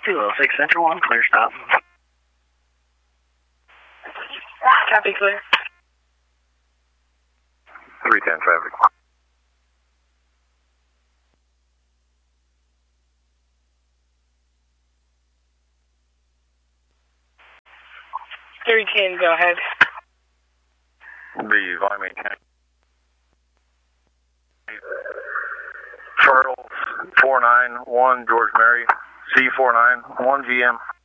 206 Central 1, clear stop. Copy, clear. 310 traffic. Go ahead. The volume 810. Charles 491 George Mary C491 GM.